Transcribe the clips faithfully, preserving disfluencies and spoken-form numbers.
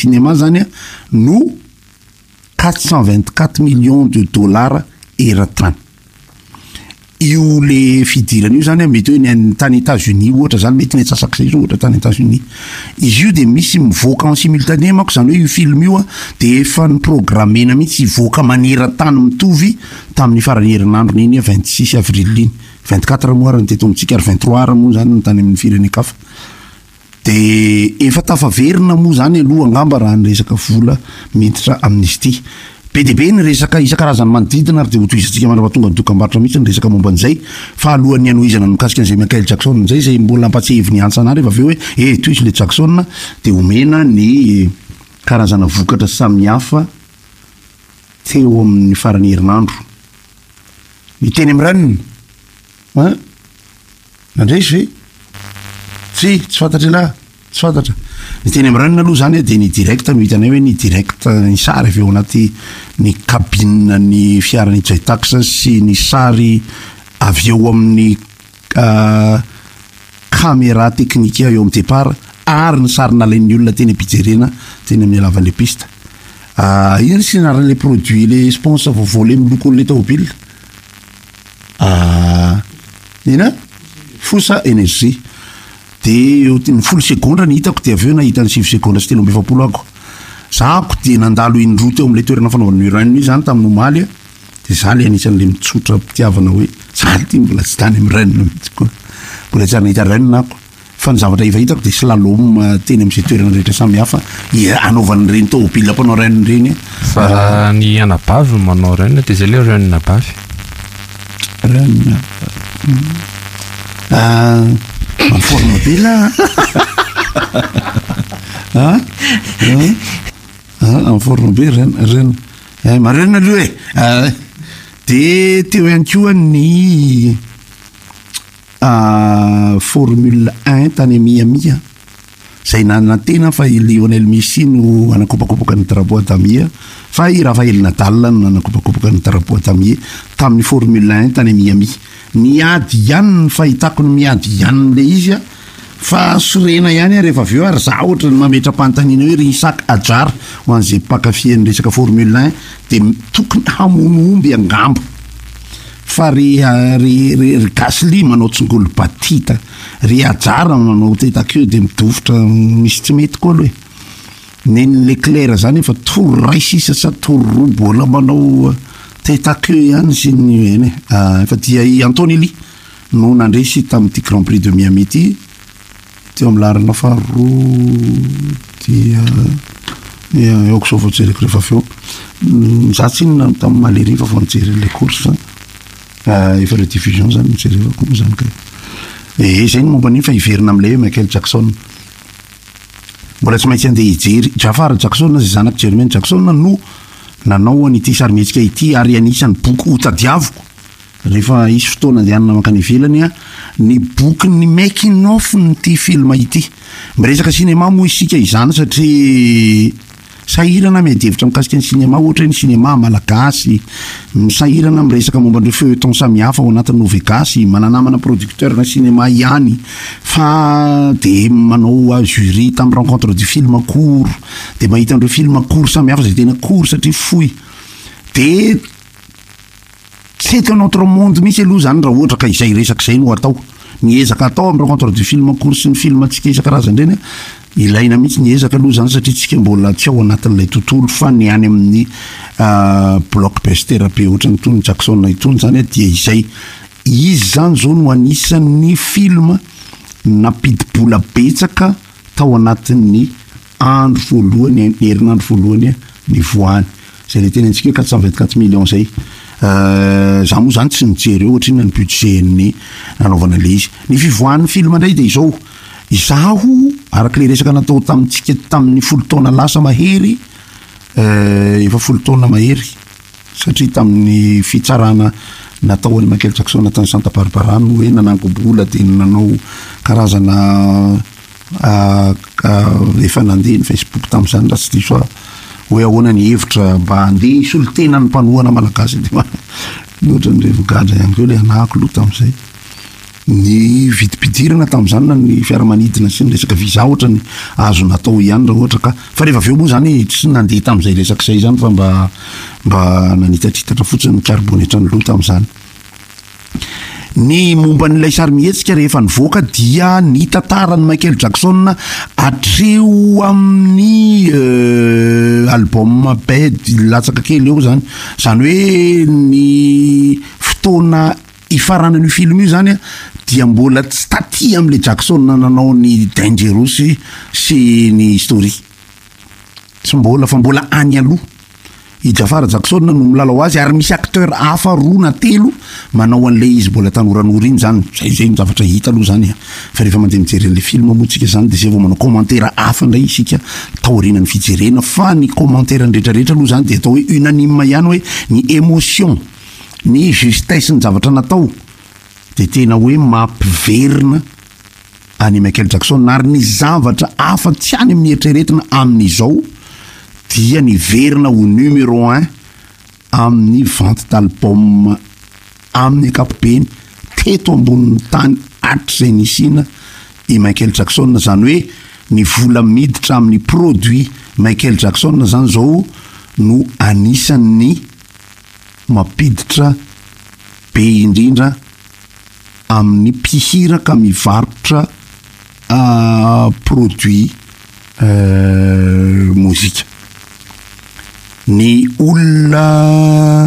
cinéma zany no quatre cent vingt-quatre millions de dollars eran-tany. Io le fidirana io zany mety hoe ny tany États-Unis ohatra zany mety ny atsasak'izay ohatra tany États-Unis. Izy io de misy mivoaka en simultané manko zany hoe io film io de efa niprogrammena mihitsy hivoaka maneran-tany mitovy tamin'ny farany herinandro n'iny vingt-six avril iny. vingt-quatre mois ny teto amintsika ary vingt-trois moa zany ny tany amin'ny firenen-kafa. De efa tafaverina moa zany aloha angamba raha ny resaka vola miditra amin'izy ity. Be de be ny resaka isan-karazany manodidina ary de ho toizantsika mandrapatonga ny dokam-barotra mihitsy ny resaka momba an'izay fa alohan'ny anohizana mikasika an'izay Michael Jackson zay zay mbola ampatsehevy ny antsa anary rehefa aveo hoe eh toizy le Jackson de omena ny karazana vokatra samihafa teo amin'ny farany herinandro. Ny teny amiraniny ha nandresy ve tsy tsy fantatra laha tsy fantatra. Ny teny amiranina aloha zany de ny direct no hitanay hoe ny direct ny sary avy eo anaty ny cabine ny fiarany Joy Tax sy ny sary avy eo amin'ny caméra technique eo amin'ny départ ary ny sary nalain'ny olona teny ampijerena teny amin'ny alavan'le piste. Ino sy naran'le produit le sponsor vovolé milokon'le tômôbily ina Fosa Energy. De ny folo segondra ny hitako de avy eo nahita ny sivy segondra sy telo amby efapolo ako. Zako de nandalo indroa teo amin'le toerana fanaovana uranium io zany tamin'ny Omaly de za le anisan'le mitsotra pitiavana hoe zaly ty mbola tsy tany amin'ny renina mihitsy koa. Mbola tsy ary nahita renina ako. Fa ny zavatra efa hitako de slalom teny amin'izay toerana rehetra samihafa anaovan'ny reny tômôbily ampanao renina reny. Fa ny anabavy manao renina de zay le renina bavy. Renina. Ah en forme bella. Ah? Ah, en forme bella ren ren. Eh ma ren lui. Ah de teo ihany koa ny ah Formule un tany Miami. Zay nanantena fa i Lionel Messi no anakopakopaka ny drapeau atamier fa i Rafael Nadal no anakopakopaka ny drapeau atamier tamin'ny Formule un tany Miami. Miady ihany ny fahitako ny miady ihany le izy fa sorena ihany rehefa avy eo ary za ohatra ny mametra pantanina hoe ry Isaac Adjar ho an'izay mpakafy ny resaka Formule un de tokony hamonoomby angamba fa ry ry ry Gasly manao tsongolo batita ry Adjar manao tetakeo de midofotra misy tsy mety koa aloha neny Leclerc zany efa toro ray sisa sa toro roa bola manao tetakeo ihany sy ny eny efa dia i Antonelli no nandresy tamin'ity Grand Prix de Miami ity teo amin'ny larina faharoa dia eoko sao vao jereko rehefa avy eo za tsy inona tamin'ny Malériva vao nijery le course efa le diffusion zany mijerevako moa zany ka e zay ny momba an'iny fa hiverina amin'le Michael Jackson mbola tsy maintsy andeha hijery Jafar Jackson zay zanaka Jermaine Jackson no nanao an'ity sarimihetsika ity ary anisan'ny boky hotadiaviko rehefa isy fotoana andehanana makany ivelany ny boky ny making of nyity film ity. Miresaka cinéma moa isika izany satria sahirana miadevitra mikasika ny cinéma ohatra ny cinéma malagasy misahirana miresaka momba ny feuilleton samihafa ao anatin'ny novegasy mananamana producteur na cinéma ihany fa de manao jury tamin'ny rencontre du film court de mahita an'ireo film court samihafa zay tena court satria fohy de c'est un autre monde misy aloha zany raha ohatra ka izay resaka izay no atao niezaka atao amin'ny rencontre du film court sy ny film tsika isan-karazany reny ilaina mihitsy niezaka aloha zany satria tsika mbola tsy ao anatin'ilay tontolo fa ny any amin'ny blockbuster be ohatra ny tony Jackson itony zany dia izay izy zany zao no anisan'ny film nampidi-bola betsaka tao anatin'ny andro voalohany ny herinandro voalohany ny voany zay le tena antsika quatre cent vingt-quatre millions zay. Za moa zany tsy nijery eo ohatra inona ny budget-ny nanaovana le izy. Ny fivoahan'ny film indray de izao izaho araka le resaka natao tamintsika tamin'ny folo taona lasa mahery efa folo taona mahery satria tamin'ny fitsarana natao any Michael Jackson tany Santa Barbara hoe nanangobola de nanao karazana efa nandeha ny Facebook tamin'izany raha tsy diso hoe ahoana ny hevitra mba andeha isolo tena ny mpanohana malagasy de ohatra ny revogadra ihany koa le anahako loha tamin'izay ny vidipidirana tamin'izany na ny fiaramanidina sy ny resaka viza ohatra ny azo natao ihany raha ohatra ka fa rehefa aveo moa zany tsy nandeha tamin'izay resak'izay zany fa mba mba nanitratritatra fotsiny ny karbonetra ny loha tamin'izany. Ny momba n'ilay sary mihetsika rehefa nivoaka dia ny tantarany Michael Jackson hatreo amin'ny euh, album Bad latsaka kely eo zany zany hoe ny fotoana ifaranan'io film io zany dia mbola tsy taty am'le Jackson nanao ny Dangerous sy ny Story tsy mbola fa mbola any aloha i Jafar Jackson no milalao azy ary misy acteur hafa roa na telo manao an'le izy mbola tanoran'ora iny zany zay zay ny zavatra hita aloha zany fa rehefa mandeha mijery an'le film moa tsika zany de zay vao manao commentaire hafa ndray isika taorian'ny fijerena fa ny commentaire ndretrarehetra aloha zany de atao hoe unanime ihany hoe ny émotion ny justesse ny zavatra natao de tena hoe mampiverina any Michael Jackson ary ny zavatra hafa tsy any amin'ny eritreretina amin'izao dia niverina ho numéro un amin'ny vente d'album amin'ny ankapobeny teto ambonin'ny tany hatrizay nisina i Michael Jackson zany hoe ny vola miditra amin'ny produit Michael Jackson zany zao no anisan'ny mapiditra be indrindra amin'ny mpihiraka mivarotra uh, produit uh, mozika. Ny olona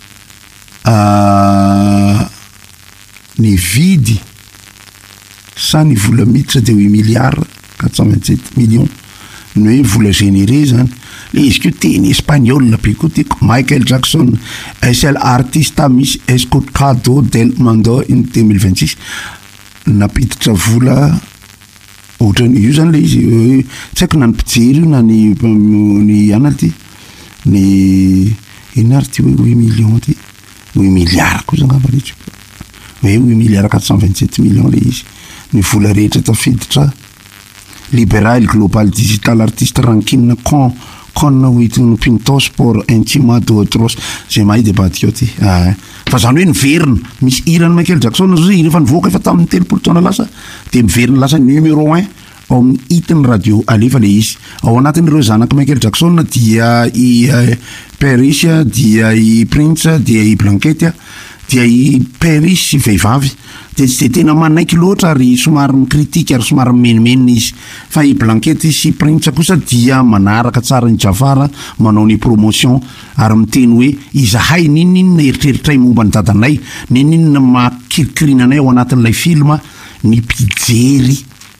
uh, ny vidy sa ny vola miditra de huit milliards quatre cent vingt-sept millions ny hoe vola généré zany le izy que teny espagnol be koa tiako Michael Jackson es el artista mis escuchado del mundo in deux mille vingt-six napiditra vola ohatrany io zany le izy tsy haiko na ny mpijery io na ny ny ana ty ny ino ary ty hoe huit millions ty huit milliards koa zany ngamba rehetra hoe huit milliards quatre cent vingt-sept millions le izy ny vola rehetra tafiditra Liberal Global Digital Artist Ranking con con with Pintos por Intimado Otros zay mahay debaty keo ty ah fa zany hoe niverina misy irany Michael Jackson zao zay rehefa nivoaka efa tamin'ny telopolo taona lasa de miverina lasa numéro un ao amin'ny hitiny radio alefa le izy ao anatin'ireo zanaka Michael Jackson dia i uh, Paris dia i Prince dia i Blanquette dia i Paris vehivavy de tsy de tena manaiky loatra ary somary mikritika ary somary menimeny izy fa i Blanquette sy Prince kosa dia manaraka tsara ny Jafar manao ny promotion ary miteny hoe izahay ninninona eritreritray momba ny dadanay ninninona makirikirina anay ao anatin'ilay film ny mpijery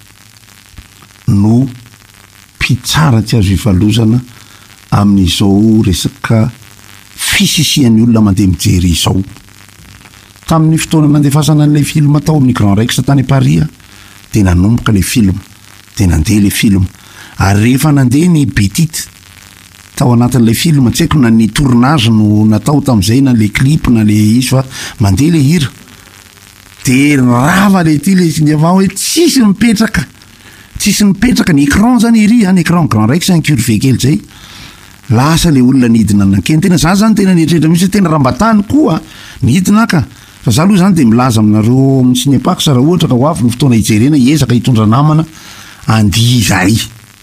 no mpitsara tsy azo ivalozana amin'izao resaka fisisian'ny olona mandeha mijery izao. Tamin'ny fotoana nandefasana an'ilay film tao amin'ny Grand Rex tany Paris de nanomboka le film de nandeha le film ary rehefa nandeha ny Betite tao anatin'ilay film tsy haiko na ny tournage no natao tamin'izay na le clip na le izy fa mandeha le hira de rava le ty le izy avao hoe tsisy mipetraka tsisy mipetraka ny écran zany iry any écran Grand Rex un curve kely zay lasa le olona nidina nankeny tena za zany tena nietrehitra misy tena rambatany koa nidina ka fa za aloha zany de milaza aminareo amin'ny cinépark raha ohatra ka ho avy ny fotoana hijerena hiezaka hitondra namana andia zay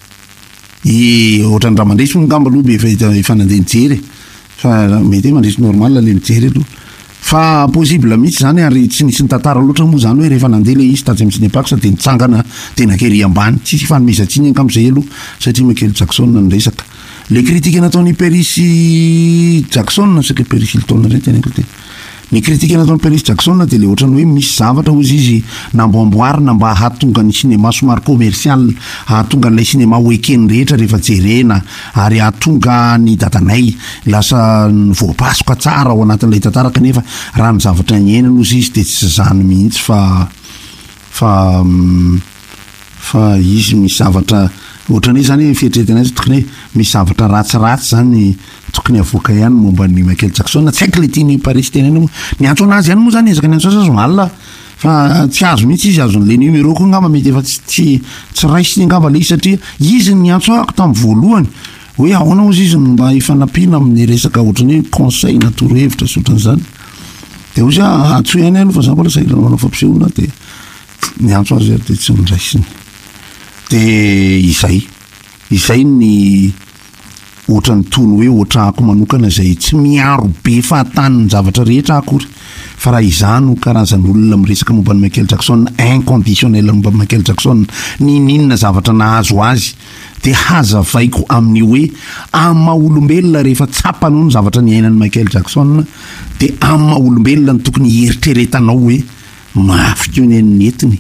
i ohatra ny raha mandresy ngamba aloha be efa efa nandeha nijery fa mety mandresy normal le mijery aloha fa possible mihitsy zany ary tsy nisy ny tantara loatra moa zany hoe rehefa nandeha le izy tady amin'ny cinépark de nitsangana tena kery ambany tsisy fanomezantsiny ankam'izay aloha satria Michael Jackson ny resaka le critique nataony Paris Jackson c'est que Paris Hilton reny tena ko tena ny critique nataony Paris Jackson de le ohatrany hoe misy zavatra ozy izy namboamboarina mba hahatonga ny cinéma somary commercial hahatonga n'ilay cinéma week-end rehetra rehefa jerena ary hahatonga ny dadanay lasa voapasoka tsara ao anatin'ilay tantara kanefa raha ny zavatra ny ainana ozy izy de tsy zany mihitsy fa fa fa izy misy zavatra ohatrany zany fieritreretana azy tokony misy zavatra ratsiratsy zany tokony avoaka ihany momba ny Michael Jackson tsy haiko le tiany Paris tenany ny antso anazy ihany moa zany ezaka ny antso azy azo alina fa tsy azo mihitsy izy azon'le numéro koa ngamba mety efa tsy tsy raisiny ngamba le izy satria izy ny antso ako tamin'ny voalohany hoe ahoana ozy izy mba hifanampiana amin'ny resaka ohatrany hoe conseil natoro hevitra sy ohatran'izany de ozy atso ihany aloha fa za mbola sahirana manao fampisehoana de ny antso azy ary de tsy mindraisiny. De izay izay ny ohatra ny tony hoe ohatra ako manokana zay tsy miaro be fahataniny zavatra rehetra akory fa raha izano karazan'olona miresaka momba ny Michael Jackson inconditionnel momba ny Michael Jackson ny ninona zavatra nahazo azy de hazavaiko amin'ny hoe ama olombelona rehefa tsapano ny zavatra ny ainan'ny Michael Jackson de ama olombelona ny tokony eritreretanao hoe mafy keo ny netiny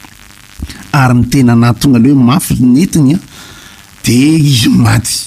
ary ny tena natonga le hoe mafy netiny de izy maty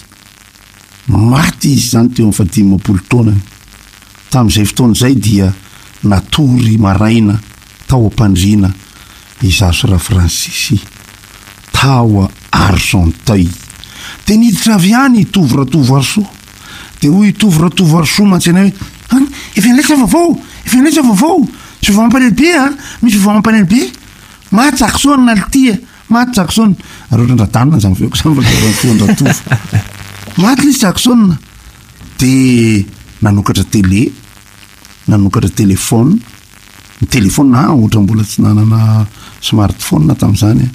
maty izy zany teo amin'ny fahadimapolo taonany tamin'izay fotoan'izay dia natory maraina tao am-pandriana izaso ra Francis tao a Argenteuil de niditra avy any itovy ratovo arso de hoy itovy ratovo arso mantsena hoe efa ilaitra vaovao efa ilaitra vaovao sy vampanelbe a misy vampanelbe maty Jackson naltia maty Jackson ary ohatrany radanina zany feoko zany fondratovo maty izy Jackson de nanokatra télé nanokatra téléphone ny téléphone na ohatra mbola tsy nanana smartphone na tamin'izany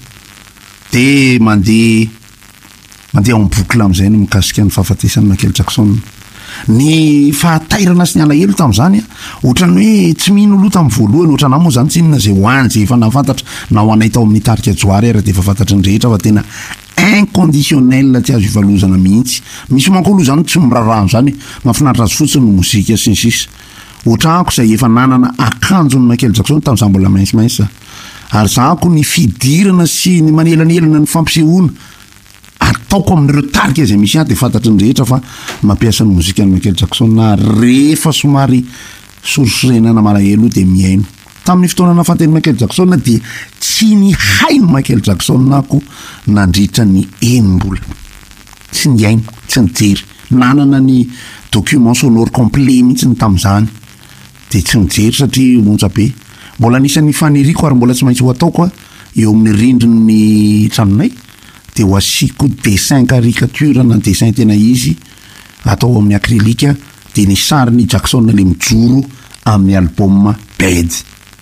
de mandeha mandeha en boucle amin'izay no mikasika ny fahafatesan'ny Michael Jackson ny fahatairana sy ny alahelo tamin'izany ohatrany hoe tsy mino loha tamin'ny voalohany ohatrana moa zany tsy inona zay hoany zay efa nafantatra na ho anay tao amin'ny tarika joary ary de efa fantatra ny rehetra fa tena inconditionnel tsy azo ivalozana mihitsy misy manko aloha zany tsy mirarahano zany mahafinaritra azy fotsiny no mozika sy ny sisa ohatra ako zay efa nanana akanjon'ny Michael Jackson tamin'izany mbola mainsimainsa ary zako ny fidirana sy ny manelanelana ny fampisehoana ataoko amin'ireo tarika zay misy de fantatry ny rehetra fa mampiasa ny mozika ny Michael Jackson na rehefa somary sorosorenana malahelo de miaino tamin'ny fotoana nafanten'ny Michael Jackson dia tsy ny haino Michael Jackson ako nandritra ny enim-bola tsy ny haino tsy ny jery nanana ny document sonore complet mihitsy ny tamin'izany de tsy nijery satria monja be mbola anisan'ny faniriko ary mbola tsy maintsy ho ataoko eo amin'ny rindrin'ny tranonay de ho asiko dessin caricature na dessin tena izy atao amin'ny acrylique de ny sarin'ny Jackson le mijoro amin'ny album Bad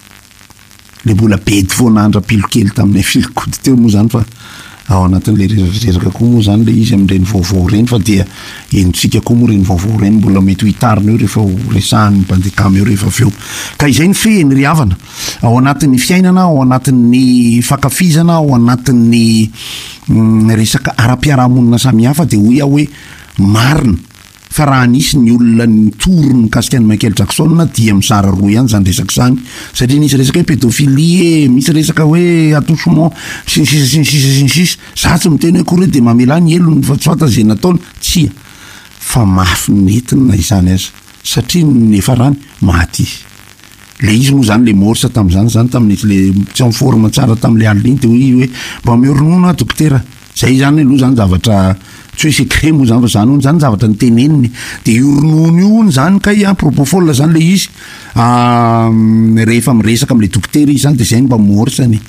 le mbola Bad fo nandra-pilo kely taminay filokody teo moa zany fa ao anatin'le resaka koa moa zany le izy amin'ireny vaovao reny fa dia enitsika koa moa reny vaovao reny mbola mety ho hitarina eo rehefa ho resahan'ny mpandekamy eo rehefa aveo ka izay ny fehny ry havana ao anatin'ny fiainana ao anatin'ny fakafizana ao anatin'ny mm, resaka ara-piarahamonina samihafa de hoy aho hoe marina fa raha nisy ny olona nitory ny kasika ny Michael Jackson dia mizara roa ihany zany resaka zany satria nisy resaka hoe pédophilie misy resaka hoe attouchement sy ny sisa sy ny sisa sy ny sisa za tsy miteny hoe kory de mamela ny elony fa tsy fanta zay nataony tsia fa mafy netiny na izany aza satria ny efa rany maty izy le izy moa zany le morsa tamin'izany zany tamin'ny le tsy en forme tsara tamin'le aliny de hoe hoe mba mioronono a dokotera zay zany aloha zany zavatra tsy hoe secret moa zany fa zany hono zany zavatra ny teneniny de oronono io hono zany ka a propofol zany le izy rehefa miresaka am'le dokotera izy zany de zay mba morsany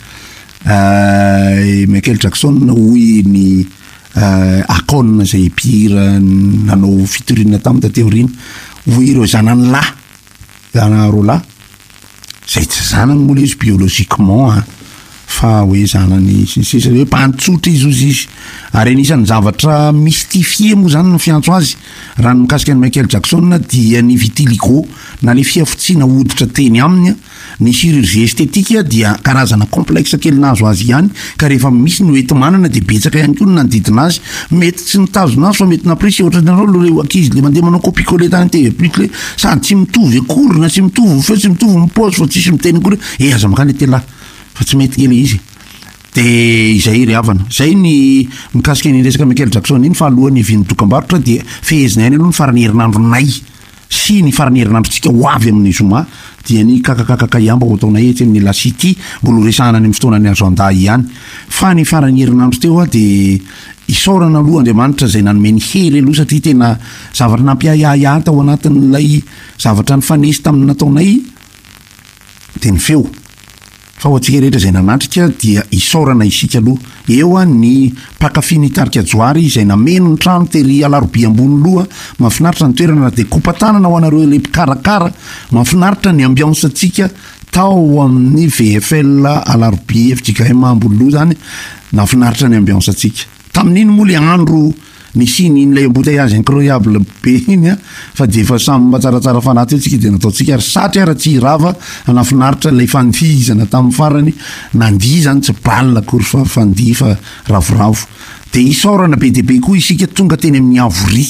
Michael Jackson hoy ny akona zay pira nanao fitorina tamin'ny tateorina hoy ireo zanany lahy zanaro lahy zay tsy zanany moa le izy biologiquement fa hoe zanany sisa hoe mpantsotra izy ozy izy ary anisan'ny zavatra mystifie moa zany no fiantso azy raha ny mikasika ny Michael Jackson dia ny vitiligo na le fiafotsiana hoditra teny aminy ny chirurgie esthétique dia karazana complexe kely nazo azy ihany ka rehefa misy ny oety manana de betsaka ihany koa no nanodidina azy mety tsy nitazona azy fa mety napresy ohatra nareo reo ankizy le mandeha manao copie-coller tany T V plus le sady tsy mitovy akory na tsy mitovy fe tsy mitovy mipose fa tsisy miteny kory e aza makany tela fa tsy mety kely izy de izay ry havana zay ny mikasika ny resaka Michael Jackson iny fa alohan'ny hiviany dokam-barotra dia fehezina ihany aloha ny farany herinandronay sy ny farany herinandrontsika ho avy amin'ny zoma dia ny kakakakaka ihamba ho ataonay etsy amin'ny La City mbola resahana ny fotoanany agenda ihany fa ny farany herinandro teo de isaorana aloha Andriamanitra zay nanome ny hery aloha satria tena zavatra nampiahiahiahy tao anatin'ilay zavatra ny fanesy tamin'ny nataonay de ny feo fa ho antsika rehetra izay nanatrika dia isaorana isika aloha eo a ny pakafy nitarika joary izay nameno ny trano tery alaroby ambony loha mahafinaritra ny toerana de kopatanana ho anareo le mpikarakara mahafinaritra ny ambiance atsika tao amin'ny V F L alaroby F J K M ambony loha zany nahafinaritra ny ambiance atsika tamin'iny moa le andro nisiny in'ilay embouteillage incroyable be iny a fa de efa samy mba tsaratsara fanaty eo tsika de nataotsika ary satry ara tsy rava anafinaritra lay fandihizana tamin'ny farany nandihy zany tsy balina akory fa fandihy fa ravoravo de isaorana be de be koa isika tonga teny amin'ny avory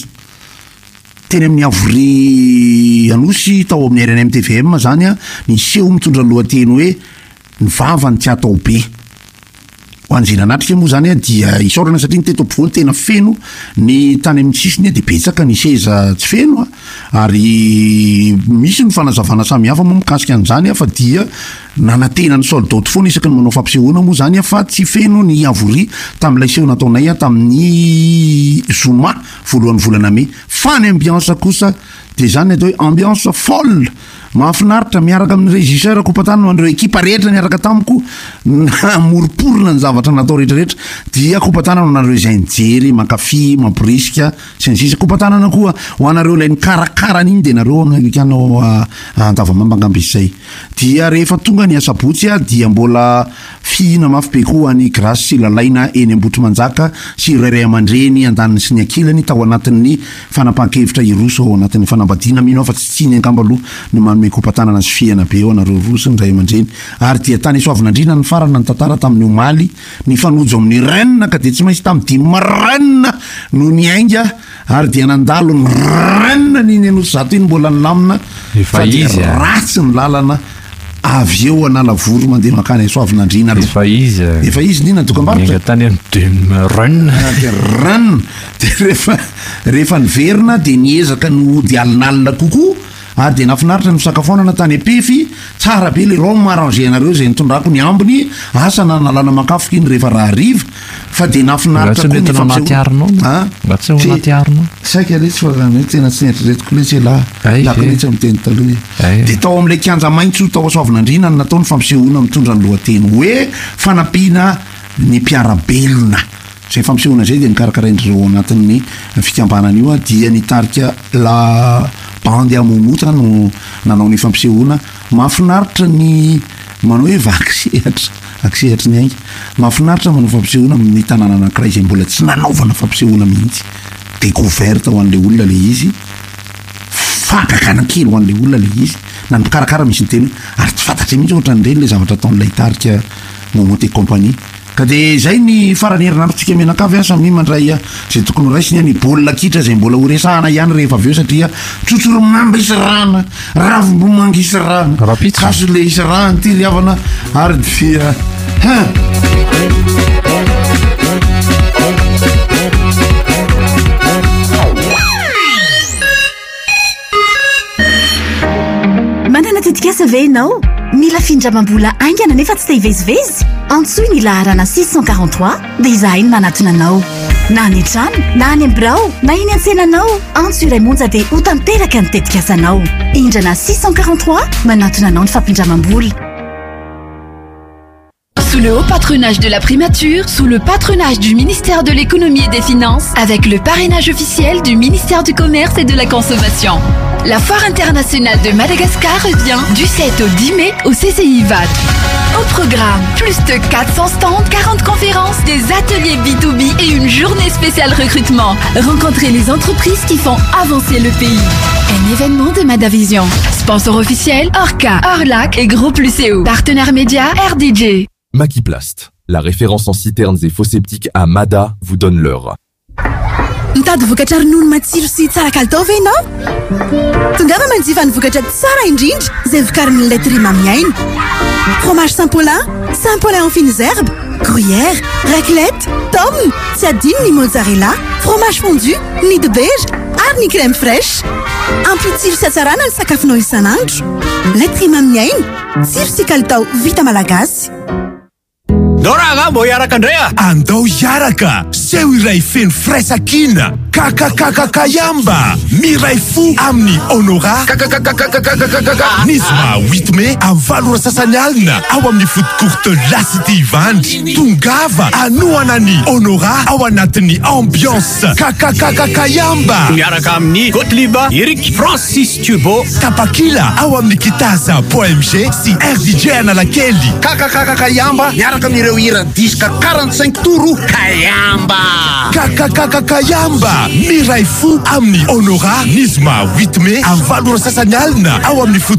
teny amin'ny avory anosy tao amin'ny R N M T V M zany a niseho mitondra lohateny hoe ny vavany tsy atao be ho anjina natrika moa zany a dia isaorana satria ny teto ampovoany tena feno ny tany amin'ny sisiny de betsaka ny seza tsy feno a ary misy ny fanazavana samihafa moa mikasika an'izany a fa dia nanantena ny soldaty foana isaky ny manao fampisehoana moa zany a fa tsy feno ny avory tamin'ilay seho nataonay a tamin'ny zoma voalohan'ny volana Mai fa ny ambiance kosa de zany atao hoe ambiance folle mahafinaritra miaraka amin'ny régisseur kopatanana andreo ekipa rehetra niaraka tamiko namoriporona ny zavatra natao rehetrarehetra dia kopatanana anareo izay nijery mankafy mampirisika sy ny sisa kopatanana koa ho anareo ilay nikarakara iny de nareo amikanao andavamambangamby izay dia rehefa tonga ny asabotsy a dia mbola fihina mafy be koa ny grâce sy lalaina eny ambotry manjaka sy ireo ray aman-dreny andaniny sy ny ankilany tao anatin'ny fanapahan-kevitra iroso ao anatin'ny fanambadiana mino fa tsy tsiny angamba aloha ny manome kopatanana sy fiana be eo anareo roso ny ray aman-dreny ary dia tany soavinandrina ny farana ny tantara tamin'ny omaly ny fanojo amin'ny renina ka de tsy maintsy tamin'ny dimy marenina no ny ainga ary dia nandalo ny renina niny anosy zato iny mbola ny lamina fa dia ratsy ny lalana avy eo analavoro mandeha makany soavinandrina efa izy efa izy nina dokam-barotra tany amin'ny renina de renina de rehefa rehefa niverina de niezaka no di alinalina kokoa ary de nafinaritra ny fisakafoanana tany apefy tsara be le rome arrangé anareo zay nitondrako ny ambiny asa na nalana makafoko iny rehefa raha riva fa de nafinaritra koa anaty arinao mba tsy ho anaty arinao saika le tsy fa tena tsy netretiko le tsy la lakoletsy amin'ny teny taloha de tao amin'ilay kianja maintso tao soavinandrina natao ny fampisehoana mitondra ny lohateny hoe fanampiana ny mpiarabelona zay fampisehoana zay de nikarakaraindreo anatin'ny fikambanana io a dia nitarika la bandy amomota no nanao ny fampisehoana mahafinaritra ny manao hoe vaksehatra vaksehatra ny aingy mahafinaritra manao fampisehoana amin'ny tanàna anankiray izay mbola tsy nanaovana fampisehoana mihitsy découverte ho an'le olona le izy fakakanankely ho an'le olona le izy na ny karakara misy ny teny ary tsy fantatry mihitsy ohatra nyreny le zavatra ataon'ilay tarika momonté compagnie ka de zay ny farany herinandrotsika menakavy a samy mandray a zay tokony raisiny a ny baolina kitra zay mbola horesahana ihany rehefa avy eo satria tsotsoromonamba isy rana ravombomangy isy rana kaso le isy rana ty riavana ary dia manana tetikasa ve ianao mila findramam-bola aingana nefa tsy te hivezivezy antsoy ny laharana six cent quarante-trois dia izahay ny manatona anao na any an-trano na any am-birao na iny an-tsenanao antsoy iray monja dia ho tanteraka ny tetikasanao indrana six cent quarante-trois manatona anao ny fampindramam-bola. Sous le haut patronage de la primature, sous le patronage du ministère de l'économie et des finances, avec le parrainage officiel du ministère du commerce et de la consommation. La foire internationale de Madagascar revient du sept au dix mai au C C I V A T. Au programme, plus de quatre cents stands, quarante conférences, des ateliers B deux B et une journée spéciale recrutement. Rencontrez les entreprises qui font avancer le pays. Un événement de Madavision. Sponsor officiel, Orca, Orlac et Groupe Lucéo. Partenaire média, R D J. Maquiplast, la référence en citernes et faux septiques à Mada, vous donne l'heure. Mitady vokatra ronono matsiro sy tsara kalitao ve ianao? Tongava manjifa ny vokatra tsara indrindra izay vokarin'ny laiterie Mamiaina. Fromage Saint-Paulin, Saint-Paulin aux fines herbes, gruyère, raclette, tome, tsy adino ny mozzarella, fromage fondu, nid de beige ary ny crème fraîche. Ampy tsiro sy hatsarana ny sakafonao isan'andro. Laiterie Mamiaina, tsiro sy kalitao vita malagasy. Dora nga mbo hiaraka andray a? Andao hiaraka seho iray feno firaisan-kina kakakakakayamba miray fo amin'ny honora ny zoma huit mai amin'ny valora sasany alina ao amin'ny foot courte lasity vandry tongava anoana ny honora ao anatin'ny ambiance kakakakakayamba miaraka amin'ny Gottlieb Eric Francis Tubo Tapakila ao amin'ny kitaza po M G sy R D J Analakely kakakakakayamba miaraka amin'ireo hira diska quarante-cinq touro kayamba kakakakakayamba miray fo amin'ny honora ny zoma huit mai amin'ny valora sasany alina ao amin'ny foot